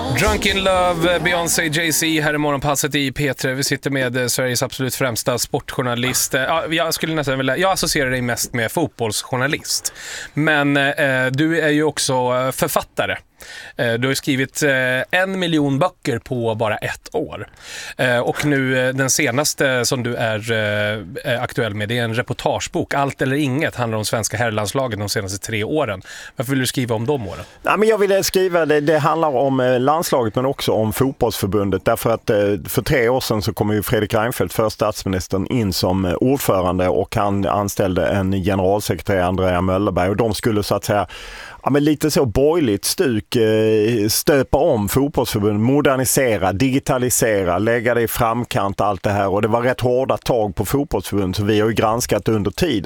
Drunk in Love, Beyoncé, Jay-Z här i morgonpasset i P3. Vi sitter med Sveriges absolut främsta sportjournalist. Jag associerar dig mest med fotbollsjournalist. Men du är ju också författare. Du har skrivit 1 miljon böcker på bara ett år. Och nu den senaste som du är aktuell med, det är en reportagebok. Allt eller inget handlar om svenska herrlandslaget de senaste 3 åren. Varför vill du skriva om de åren? Ja, men jag ville skriva, det handlar om landslaget men också om fotbollsförbundet. Därför att för 3 år sedan så kom ju Fredrik Reinfeldt, för statsministern, in som ordförande och han anställde en generalsekreterare, Andrea Möllerberg, och de skulle så att säga men lite så borgerligt stuk stöpa om fotbollsförbundet, modernisera, digitalisera, lägga det i framkant, allt det här, och det var rätt hårda tag på fotbollsförbundet, så vi har ju granskat under tid.